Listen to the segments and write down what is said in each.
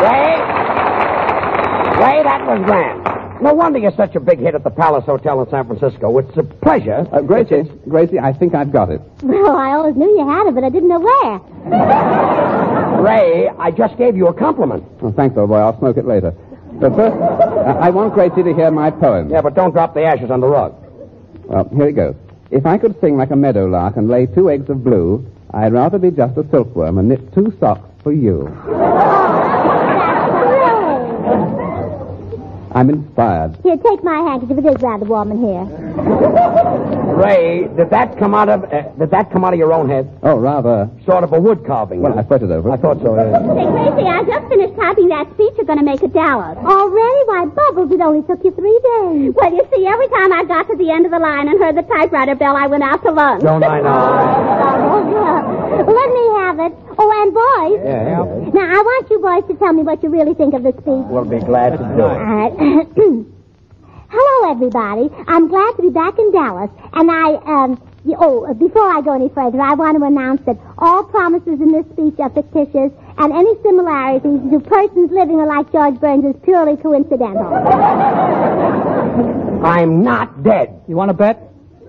Ray, that was grand. No wonder you're such a big hit at the Palace Hotel in San Francisco. It's a pleasure. Gracie, I think I've got it. Well, I always knew you had it, but I didn't know where. Ray, I just gave you a compliment. Oh, thanks, old boy. I'll smoke it later. But first, I want Gracie to hear my poem. Yeah, but don't drop the ashes on the rug. Well, here it goes. If I could sing like a meadowlark and lay 2 eggs of blue, I'd rather be just a silkworm and knit 2 socks for you. I'm inspired. Here, take my handkerchief. It is rather warm in here. Ray, did that come out of your own head? Oh, rather. Sort of a wood carving. Well, I sweat it over. I thought so. Say, Gracie, I just finished typing that speech you're going to make at Dallas. Already? Why, Bubbles, it only took you 3 days. Well, you see, every time I got to the end of the line and heard the typewriter bell, I went out to lunch. Don't I know? Let me have it. Oh, and boys. Yeah. Now, I want you boys to tell me what you really think of the speech. We'll be glad to do it. All right. Hello, everybody. I'm glad to be back in Dallas. And before I go any further, I want to announce that all promises in this speech are fictitious, and any similarities to persons living like George Burns is purely coincidental. I'm not dead. You want to bet?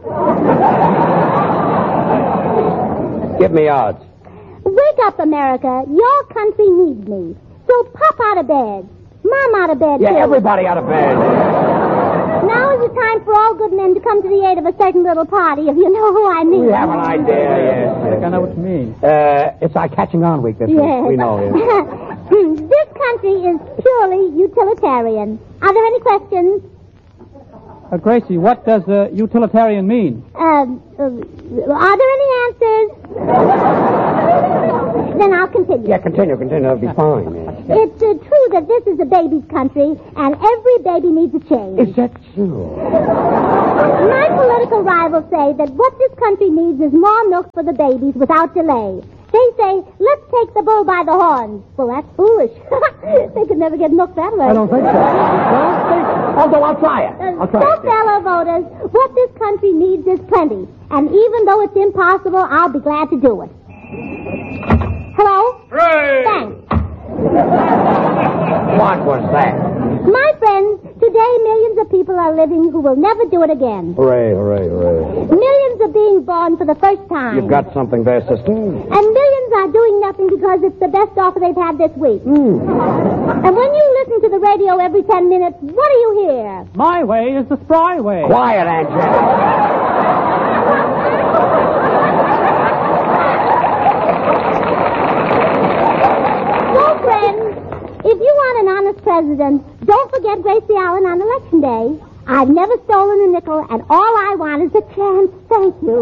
Give me odds. Wake up, America. Your country needs me. So pop out of bed. Mom out of bed, Yeah, too. everybody out of bed. Now is the time for all good men to come to the aid of a certain little party, if you know who I mean. We have an idea, yes. I think I know what you mean. It's our catching on week this Yes. week. We know it. This country is purely utilitarian. Are there any questions? Gracie, what does utilitarian mean? Are there any answers? Then I'll continue. Yeah, continue. That'll be fine. Yeah. It's true that this is a baby's country, and every baby needs a change. Is that true? My political rivals say that what this country needs is more milk for the babies without delay. They say, let's take the bull by the horns. Well, that's foolish. They could never get milk that way. I don't think so. Although I'll try it. So, fellow voters, what this country needs is plenty. And even though it's impossible, I'll be glad to do it. Hello? Hooray! Thanks. What was that? My friends, today millions of people are living who will never do it again. Hooray, hooray, hooray. Millions are being born for the first time. You've got something there, sister. And millions are doing nothing because it's the best offer they've had this week. And when you listen to the radio every 10 minutes, what do you hear? My way is the spry way. Quiet, Angela. If you want an honest president, don't forget Gracie Allen on Election Day. I've never stolen a nickel, and all I want is a chance. Thank you.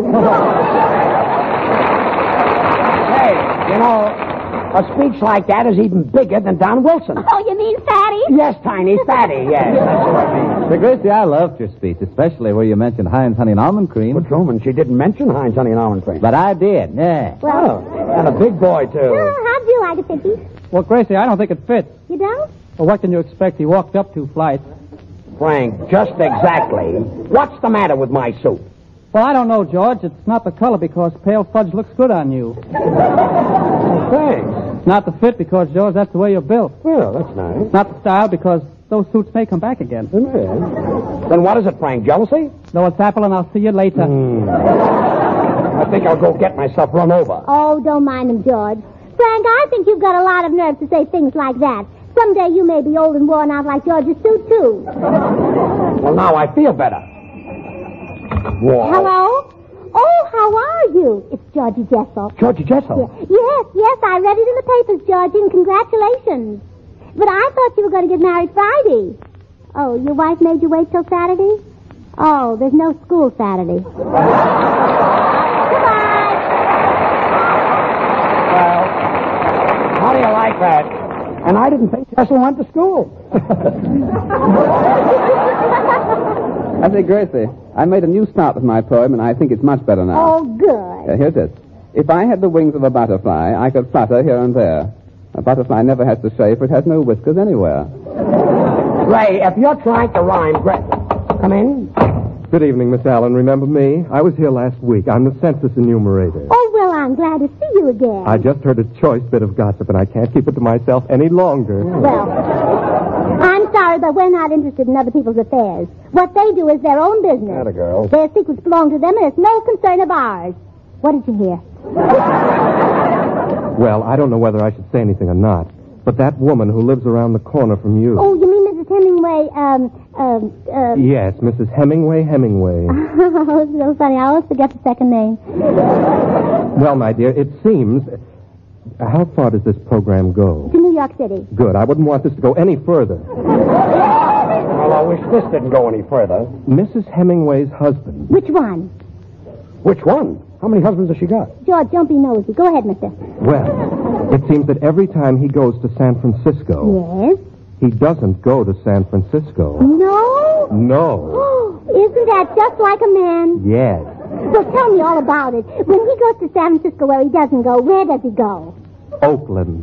Hey, you know, a speech like that is even bigger than Don Wilson. Oh, you mean Fatty? Yes, Tiny, Fatty, yes. That's what I mean. Sir Gracie, I loved your speech, especially where you mentioned Heinz Honey and Almond Cream. But Truman, she didn't mention Heinz Honey and Almond Cream. But I did, yeah. Well, And a big boy, too. how'd you like it, Pippy? Well, Gracie, I don't think it fits. You don't? Well, what can you expect? He walked up 2 flights. Frank, just exactly. What's the matter with my suit? Well, I don't know, George. It's not the color because pale fudge looks good on you. Thanks. It's not the fit because, George, that's the way you're built. Well, that's nice. It's not the style because those suits may come back again. Then what is it, Frank? Jealousy? No, it's Apple, and I'll see you later. I think I'll go get myself run over. Oh, don't mind him, George. Frank, I think you've got a lot of nerve to say things like that. Someday you may be old and worn out like George's suit, too. Well, now I feel better. Whoa. Hello? Oh, how are you? It's Georgie Jessel. Georgie Jessel? Yes, I read it in the papers, Georgie, and congratulations. But I thought you were going to get married Friday. Oh, your wife made you wait till Saturday? Oh, there's no school Saturday. Goodbye. Well, how do you like that? And I didn't think Jessel went to school. I say, Gracie, I made a new start with my poem, and I think it's much better now. Oh, good. Here it is. If I had the wings of a butterfly, I could flutter here and there. A butterfly never has to shave, for it has no whiskers anywhere. Ray, if you're trying to rhyme, come in. Good evening, Miss Allen. Remember me? I was here last week. I'm the census enumerator. Oh, well, I'm glad to see you again. I just heard a choice bit of gossip, and I can't keep it to myself any longer. Well, I'm sorry, but we're not interested in other people's affairs. What they do is their own business. Atta girl. Their secrets belong to them, and it's no concern of ours. What did you hear? Well, I don't know whether I should say anything or not, but that woman who lives around the corner from you... Oh, you mean Mrs. Hemingway, Yes, Mrs. Hemingway. Oh, it's so funny. I always forget the second name. Well, my dear, it seems... How far does this program go? To New York City. Good. I wouldn't want this to go any further. Well, I wish this didn't go any further. Mrs. Hemingway's husband. Which one? Which one? How many husbands has she got? George, don't be nosy. Go ahead, mister. Well, it seems that every time he goes to San Francisco... Yes? He doesn't go to San Francisco. No? No. Oh, isn't that just like a man? Yes. Well, tell me all about it. When he goes to San Francisco where he doesn't go, where does he go? Oakland.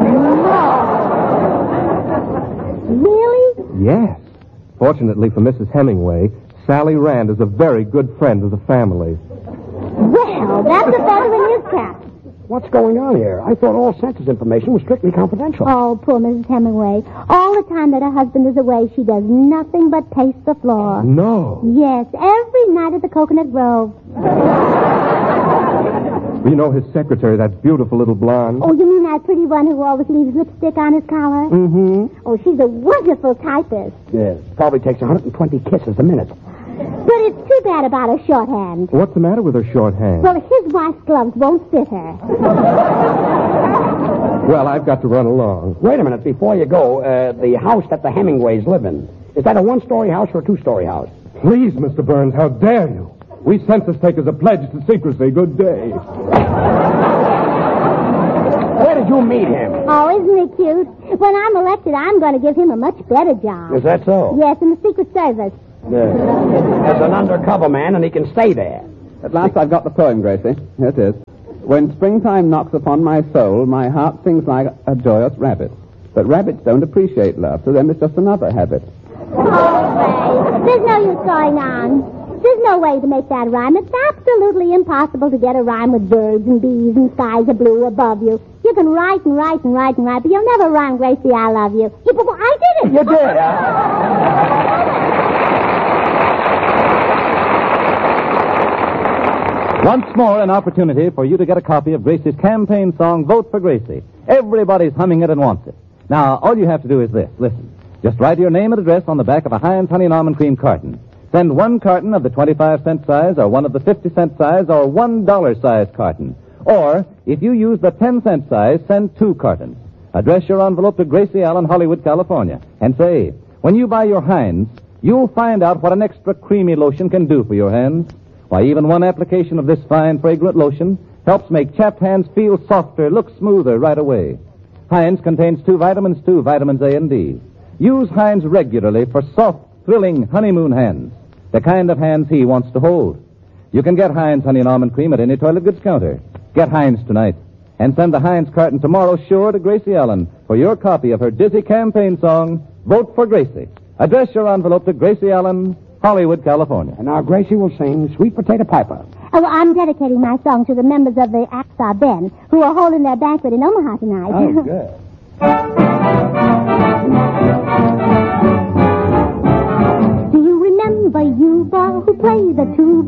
Really? Yes. Fortunately for Mrs. Hemingway, Sally Rand is a very good friend of the family. Well, that's a feather in his cap. What's going on here? I thought all census information was strictly confidential. Oh, poor Mrs. Hemingway. All the time that her husband is away, she does nothing but pace the floor. No. Yes, every night at the Coconut Grove. You know his secretary, that beautiful little blonde? Oh, you mean that pretty one who always leaves lipstick on his collar? Mm-hmm. Oh, she's a wonderful typist. Yes. Probably takes 120 kisses a minute. But it's too bad about her shorthand. What's the matter with her shorthand? Well, his wife's gloves won't fit her. Well, I've got to run along. Wait a minute. Before you go, the house that the Hemingways live in, is that a one-story house or a two-story house? Please, Mr. Burns, how dare you? We census takers are pledged to secrecy. Good day. Where did you meet him? Oh, isn't he cute? When I'm elected, I'm going to give him a much better job. Is that so? Yes, in the Secret Service. As an undercover man, and he can stay there. At last I've got the poem, Gracie. Here it is. When springtime knocks upon my soul, my heart sings like a joyous rabbit. But rabbits don't appreciate love. To them, it's just another habit. Oh, Ray, there's no use going on. There's no way to make that rhyme. It's absolutely impossible to get a rhyme with birds and bees and skies of blue above you. You can write and write and write and write, but you'll never rhyme, Gracie, I love you. I did it. You did, huh? Once more, an opportunity for you to get a copy of Gracie's campaign song, Vote for Gracie. Everybody's humming it and wants it. Now, all you have to do is this. Listen. Just write your name and address on the back of a Heinz Honey and Almond Cream carton. Send one carton of the 25-cent size or one of the 50-cent size or $1 size carton. Or, if you use the 10-cent size, send 2 cartons. Address your envelope to Gracie Allen, Hollywood, California. And say, when you buy your Heinz, you'll find out what an extra creamy lotion can do for your hands. Why, even one application of this fine, fragrant lotion helps make chapped hands feel softer, look smoother right away. Heinz contains 2 vitamins, too, vitamins A and D. Use Heinz regularly for soft, thrilling honeymoon hands, the kind of hands he wants to hold. You can get Heinz Honey and Almond Cream at any toilet goods counter. Get Heinz tonight. And send the Heinz carton tomorrow sure to Gracie Allen for your copy of her dizzy campaign song, Vote for Gracie. Address your envelope to Gracie Allen, Hollywood, California. And now Gracie will sing Sweet Potato Piper. Oh, well, I'm dedicating my song to the members of the Axar Ben who are holding their banquet in Omaha tonight. Oh, good. Do you remember Yuba who played the